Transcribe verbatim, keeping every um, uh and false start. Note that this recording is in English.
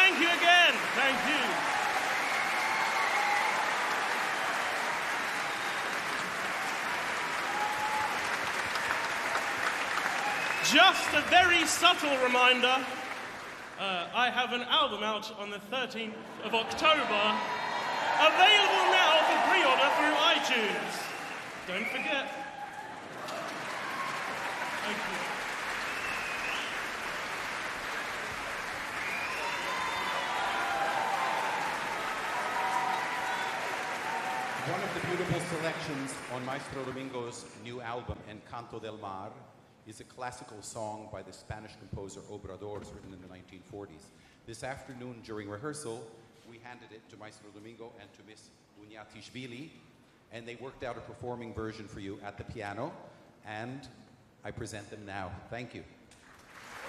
Thank you again. Thank you. Just a very subtle reminder, uh, I have an album out on the thirteenth of October, available now for pre-order through iTunes. Don't forget. Thank you. One of the beautiful selections on Maestro Domingo's new album, Encanto del Mar, is a classical song by the Spanish composer Obradors, written in the nineteen forties. This afternoon during rehearsal, we handed it to Maestro Domingo and to Miss Bunyatishvili, and they worked out a performing version for you at the piano, and I present them now. Thank you.